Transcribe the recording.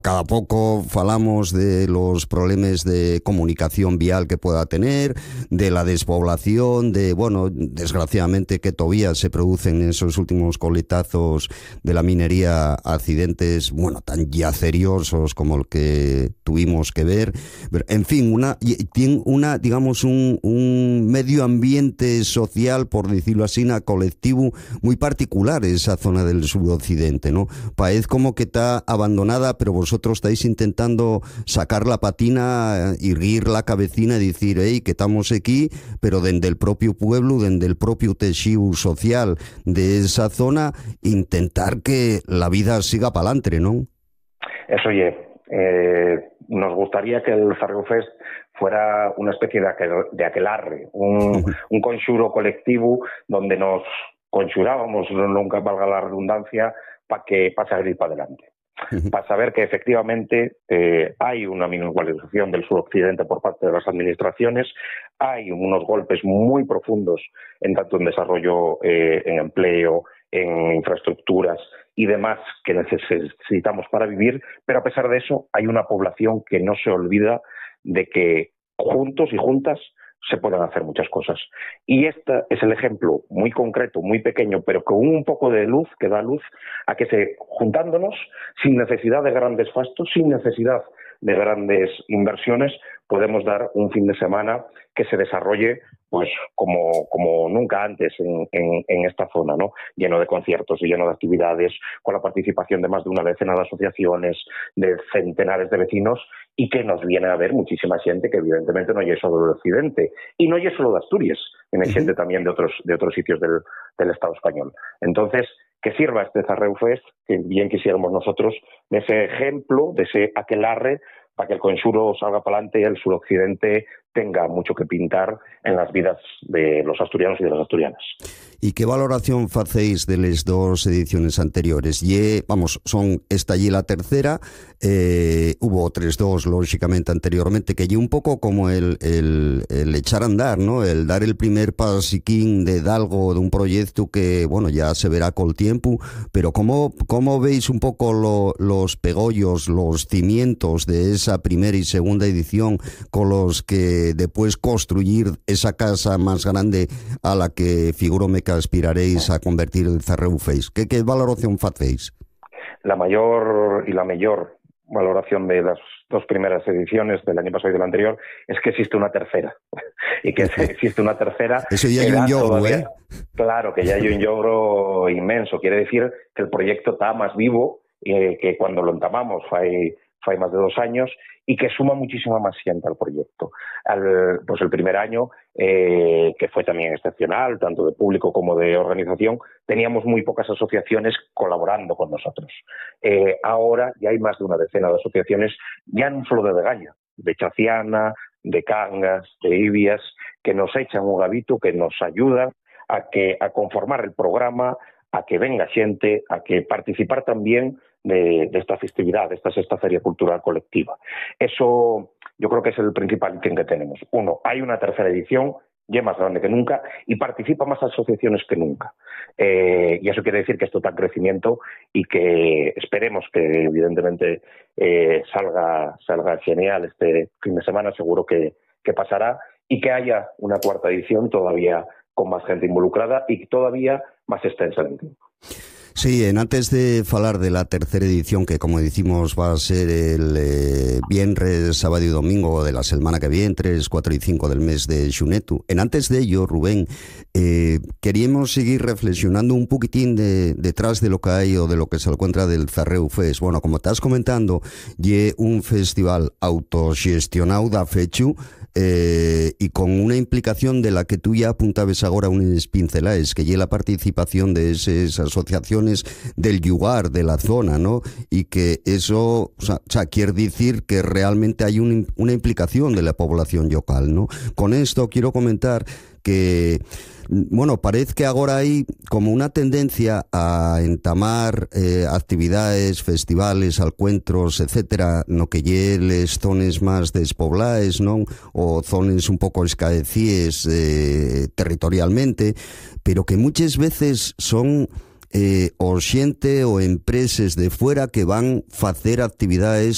cada pouco falamos de los problemas de comunicación vial que pueda tener, de la despoblación, de, bueno, desgraciadamente que todavía se producen en esos últimos coletazos de la minería accidentes, bueno, tan yaceriosos como el que tuvimos que ver. Pero, en fin, tiene digamos, un medio ambiente social, por decirlo así, colectivo muy particular esa zona del suroccidente, ¿no? Parece como que está abandonada, pero vosotros estáis intentando sacar la patina, irguir la cabecina y decir, hey, que estamos aquí, pero desde el propio pueblo, desde el propio tejido social de esa zona, intentar que la vida siga para adelante, ¿no? Eso, oye, nos gustaría que el Zarreu Fest fuera una especie de aquelarre, un conxuro colectivo donde nos conxurábamos, nunca valga la redundancia, para seguir para adelante. Para saber que efectivamente hay una minusvalización del suroccidente por parte de las administraciones, hay unos golpes muy profundos en tanto en desarrollo, en empleo, en infraestructuras y demás que necesitamos para vivir, pero a pesar de eso hay una población que no se olvida de que juntos y juntas se pueden hacer muchas cosas. Y este es el ejemplo muy concreto, muy pequeño, pero con un poco de luz, que da luz a que juntándonos, sin necesidad de grandes fastos, sin necesidad de grandes inversiones, podemos dar un fin de semana que se desarrolle pues como nunca antes en esta zona, ¿no? Lleno de conciertos y lleno de actividades, con la participación de más de una decena de asociaciones, de centenares de vecinos, y que nos viene a ver muchísima gente que evidentemente no es solo del occidente, y no es solo de Asturias, viene gente también de otros sitios del Estado español. Entonces, que sirva este Zarreu Fest, que bien quisiéramos nosotros, de ese ejemplo, de ese aquelarre, para que el conxuro salga para adelante y el suroccidente tenga mucho que pintar en las vidas de los asturianos y de las asturianas. ¿Y qué valoración facéis de las dos ediciones anteriores? Esta y la tercera, hubo otras dos, lógicamente, anteriormente, que un poco como el echar a andar, ¿no? El dar el primer pasiquín de algo, de un proyecto que, bueno, ya se verá con el tiempo, pero ¿cómo veis un poco los pegollos, los cimientos de esa primera y segunda edición con los que después construir esa casa más grande a la que figuróme que aspiraréis a convertir el Zarreu Fest? ¿Qué valoración facéis? La mayor y la mejor valoración de las dos primeras ediciones del año pasado y del anterior es que existe una tercera. Y que existe una tercera... Eso ya hay un logro, ¿eh? Claro, que ya hay un logro inmenso. Quiere decir que el proyecto está más vivo que cuando lo entamamos, fue más de 2 años, y que suma muchísima más gente al proyecto. Pues el primer año, que fue también excepcional, tanto de público como de organización, teníamos muy pocas asociaciones colaborando con nosotros. Ahora ya hay más de una decena de asociaciones, ya no solo de Degaña, de Chaciana, de Cangas, de Ibias, que nos echan un gavito, que nos ayudan a conformar el programa, a que venga gente, a que participar también de esta festividad, de esta sexta Feria Cultural Colectiva. Eso yo creo que es el principal ítem que tenemos. Uno, hay una tercera edición, ya más grande que nunca, y participa más asociaciones que nunca. Y eso quiere decir que esto está en crecimiento y que esperemos que evidentemente salga genial este fin de semana, seguro que pasará, y que haya una cuarta edición todavía con más gente involucrada y todavía más extensa en el tiempo. Sí, antes de falar de la tercera edición, que como decimos va a ser el viernes, sábado y domingo de la semana que viene, 3, 4 y 5 del mes de xunetu. Antes de ello, Rubén, queríamos seguir reflexionando un poquitín detrás de lo que hay o de lo que se encuentra del Zarreu Fest. Bueno, como estás comentando, es un festival autogestionado da fechu, y con una implicación de la que tú ya apuntabas ahora unas pinceladas, que es la participación de esas asociaciones del lugar, de la zona, ¿no? Y que eso, o sea, quiere decir que realmente hay una implicación de la población local, ¿no? Con esto quiero comentar que, bueno, parece que ahora hay como una tendencia a entamar actividades, festivales, alcuentros, etcétera, no que lle les zones más despoblaes, non? O zones un pouco escaecíes territorialmente, pero que muchas veces son o xente ou empresas de fuera que van facer actividades